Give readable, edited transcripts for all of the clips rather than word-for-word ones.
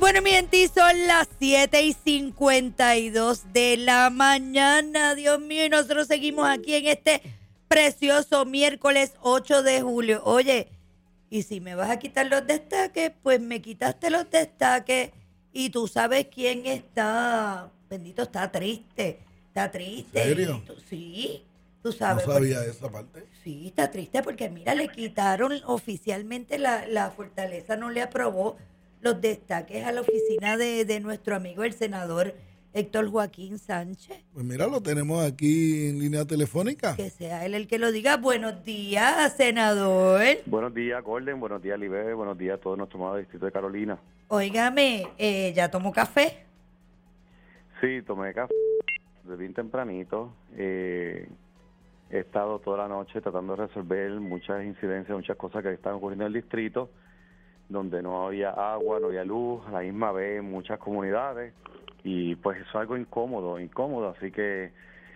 Bueno, mi gente, son las 7:52 de la mañana. Dios mío, y nosotros seguimos aquí en este precioso miércoles 8 de julio. Oye, y si me vas a quitar los destaques, pues me quitaste los destaques. Y tú sabes quién está, bendito, está triste. Está triste. ¿En serio? Sí, tú sabes. No sabía esa parte. Sí, está triste porque, mira, le quitaron oficialmente la Fortaleza, no le aprobó los destaques a la oficina de nuestro amigo el senador Héctor Joaquín Sánchez. Pues mira, lo tenemos aquí en línea telefónica. Que sea él el que lo diga. Buenos días, senador. Buenos días, Gordon. Buenos días, Libre. Buenos días a todos nuestros amados distrito de Carolina. Óigame, ¿ya tomó café? Sí, tomé café desde bien tempranito. He estado toda la noche tratando de resolver muchas incidencias, muchas cosas que están ocurriendo en el distrito, donde no había agua, no había luz, a la misma vez en muchas comunidades, y pues eso es algo incómodo, así que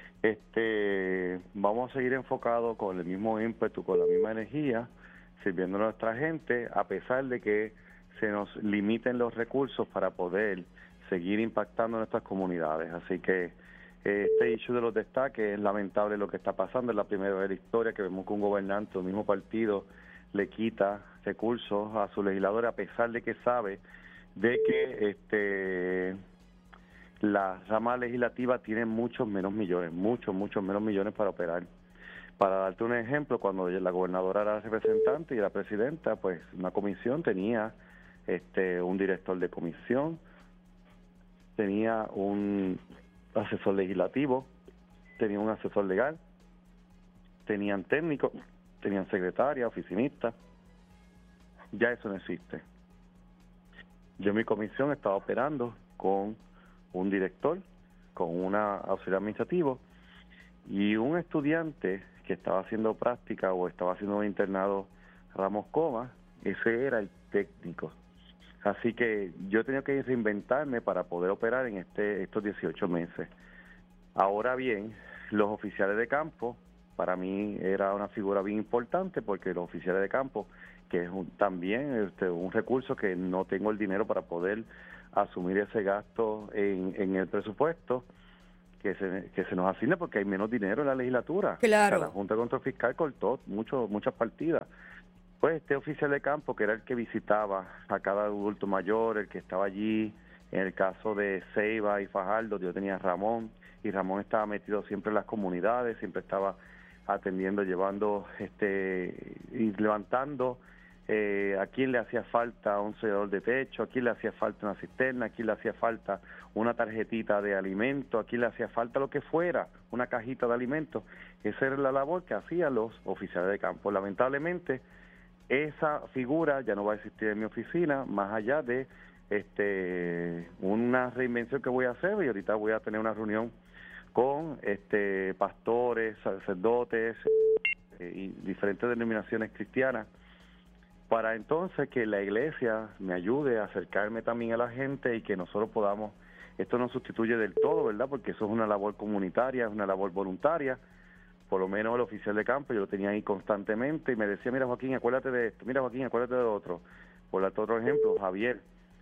vamos a seguir enfocados con el mismo ímpetu, con la misma energía, sirviendo a nuestra gente, a pesar de que se nos limiten los recursos para poder seguir impactando nuestras comunidades. Así que este issue de los destaques es lamentable lo que está pasando. Es la primera vez en la historia que vemos que un gobernante del mismo partido le quita recursos a sus legisladores, a pesar de que sabe de que la rama legislativa tiene muchos menos millones para operar. Para darte un ejemplo, cuando la gobernadora era representante y la presidenta, pues una comisión tenía un director de comisión, tenía un asesor legislativo, tenía un asesor legal, tenían técnicos, tenían secretaria, oficinista. Ya eso no existe. Yo en mi comisión estaba operando con un director, con un auxiliar administrativo y un estudiante que estaba haciendo práctica o estaba haciendo un internado Ramos Coma. Ese era el técnico. Así que yo tenía que reinventarme para poder operar en estos 18 meses. Ahora bien, los oficiales de campo, para mí era una figura bien importante, porque los oficiales de campo, que es también un recurso que no tengo el dinero para poder asumir ese gasto en el presupuesto que se nos asigne, porque hay menos dinero en la legislatura. Claro. O sea, la Junta de Control Fiscal cortó muchas partidas. Pues este oficial de campo, que era el que visitaba a cada adulto mayor, el que estaba allí, en el caso de Ceiba y Fajardo, yo tenía a Ramón, y Ramón estaba metido siempre en las comunidades, siempre estaba atendiendo, llevando y levantando a quién le hacía falta un sellador de techo, a quién le hacía falta una cisterna, a quién le hacía falta una tarjetita de alimento, a quién le hacía falta lo que fuera, una cajita de alimentos. Esa era la labor que hacían los oficiales de campo. Lamentablemente, esa figura ya no va a existir en mi oficina, más allá de una reinvención que voy a hacer, y ahorita voy a tener una reunión con pastores, sacerdotes y diferentes denominaciones cristianas, para entonces que la iglesia me ayude a acercarme también a la gente y que nosotros podamos, esto no sustituye del todo, ¿verdad? Porque eso es una labor comunitaria, es una labor voluntaria. Por lo menos el oficial de campo, yo lo tenía ahí constantemente y me decía, mira Joaquín, acuérdate de esto, mira Joaquín, acuérdate de otro. Por darte otro ejemplo, Javier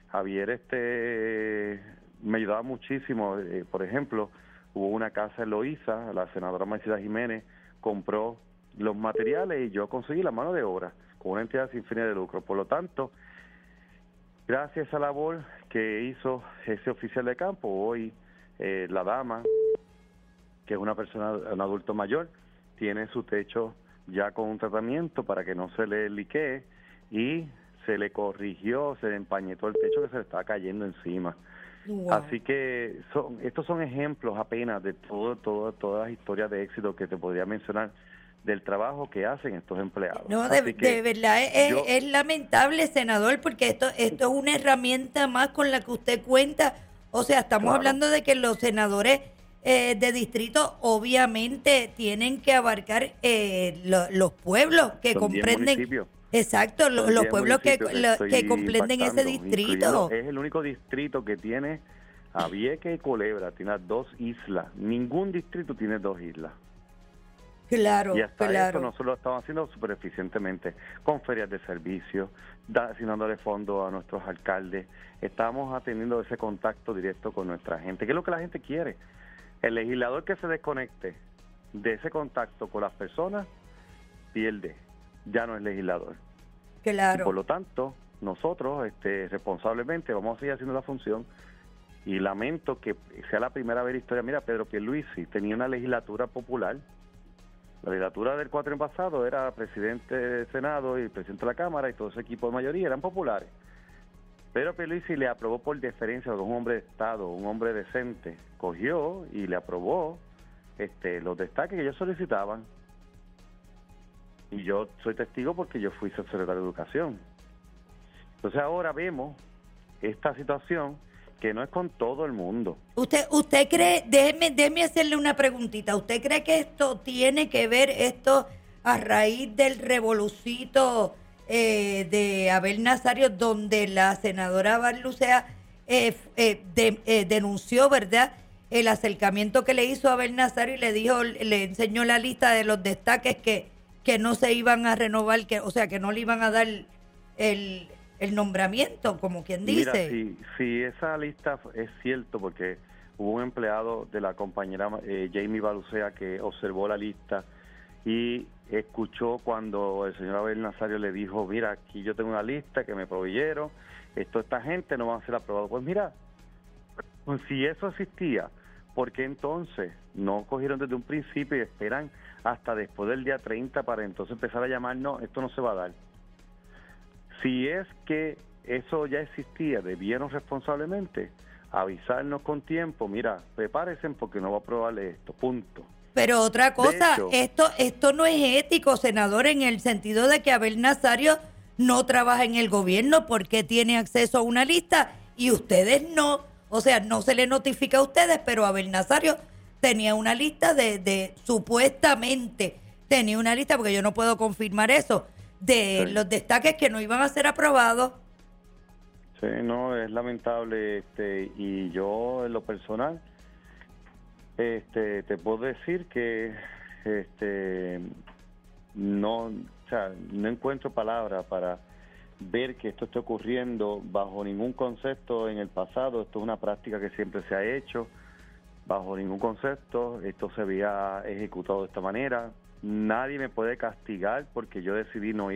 me ayudaba muchísimo. Por ejemplo, hubo una casa en Loíza, la senadora Marcela Jiménez compró los materiales y yo conseguí la mano de obra con una entidad sin fines de lucro. Por lo tanto, gracias a esa labor que hizo ese oficial de campo, hoy la dama, que es una persona, un adulto mayor, tiene su techo ya con un tratamiento para que no se le liquee, y se le corrigió, se le empañetó el techo que se le estaba cayendo encima. Wow. Así que estos son ejemplos apenas de todas las historias de éxito que te podría mencionar del trabajo que hacen estos empleados. No, Así que de verdad es lamentable, senador, porque esto es una herramienta más con la que usted cuenta. O sea, estamos Claro. hablando de que los senadores de distrito obviamente tienen que abarcar los pueblos que Son 10 comprenden. municipios. Exacto, los 10 pueblos que estoy comprenden ese impactando, distrito. Es el único distrito que tiene a Vieques y Culebra, tiene 2 islas. Ningún distrito tiene 2 islas. Claro, Y hasta claro. eso nosotros lo estamos haciendo súper eficientemente, con ferias de servicio, asignándole fondos a nuestros alcaldes. Estamos atendiendo ese contacto directo con nuestra gente, que es lo que la gente quiere. El legislador que se desconecte de ese contacto con las personas pierde, ya no es legislador. Y Claro. por lo tanto, nosotros responsablemente vamos a seguir haciendo la función, y lamento que sea la primera vez en la historia. Mira, Pedro Pierluisi tenía una legislatura popular. La legislatura del cuatrimestre pasado era presidente del Senado y presidente de la Cámara, y todo ese equipo de mayoría eran populares. Pedro Pierluisi le aprobó por deferencia, porque es un hombre de Estado, un hombre decente, cogió y le aprobó los destaques que ellos solicitaban. Y yo soy testigo porque yo fui secretario de Educación. Entonces ahora vemos esta situación que no es con todo el mundo. ¿Usted cree, déjeme hacerle una preguntita, ¿usted cree que esto tiene que ver esto a raíz del revolucito de Abel Nazario, donde la senadora Barlucea denunció, ¿verdad?, el acercamiento que le hizo a Abel Nazario y le dijo, le enseñó la lista de los destaques que no se iban a renovar, o sea, que no le iban a dar el nombramiento, como quien dice? Mira, si esa lista es cierto, porque hubo un empleado de la compañera Jamie Balucea que observó la lista y escuchó cuando el señor Abel Nazario le dijo, mira, aquí yo tengo una lista que me proveyeron, esta gente no va a ser aprobado. Pues mira, pues si eso existía, ¿por qué entonces no cogieron desde un principio y esperan hasta después del día 30 para entonces empezar a llamar? No, esto no se va a dar. Si es que eso ya existía, debieron responsablemente avisarnos con tiempo, mira, prepárense porque no va a aprobarle esto, punto. Pero otra cosa, hecho, esto no es ético, senador, en el sentido de que Abel Nazario no trabaja en el gobierno porque tiene acceso a una lista y ustedes no. O sea, no se le notifica a ustedes, pero Abel Nazario tenía una lista supuestamente, tenía una lista, porque yo no puedo confirmar eso, de los destaques que no iban a ser aprobados. Sí, no, es lamentable, y yo en lo personal, te puedo decir que, no, o sea, no encuentro palabras para ver que esto esté ocurriendo bajo ningún concepto en el pasado. Esto es una práctica que siempre se ha hecho, bajo ningún concepto, esto se había ejecutado de esta manera. Nadie me puede castigar porque yo decidí no ir